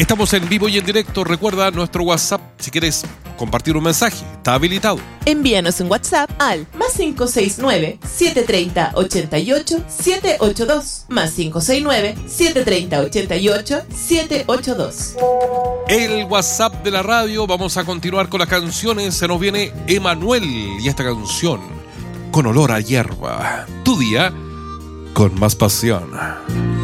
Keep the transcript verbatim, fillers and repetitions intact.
Estamos en vivo y en directo. Recuerda nuestro WhatsApp si quieres compartir un mensaje. Está habilitado. Envíanos un WhatsApp al más cinco seis nueve, siete tres cero, ocho ocho, siete ocho dos. Más cinco seis nueve, siete tres cero, ocho ocho, siete ocho dos. El WhatsApp de la radio. Vamos a continuar con las canciones. Se nos viene Emanuel y esta canción con olor a hierba. Tu día con más pasión.